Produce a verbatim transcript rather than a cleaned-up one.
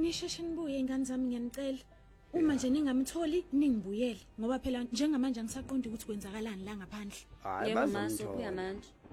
nisheshe nibuye ingane zami ngiyanicela. Uma nje ningamtholi ningibuyele ngoba phela njengamanje angisaqondi ukuthi kwenzakalani la ngaphandle. Hayi Yebo bazomthola. maso kuyamanje.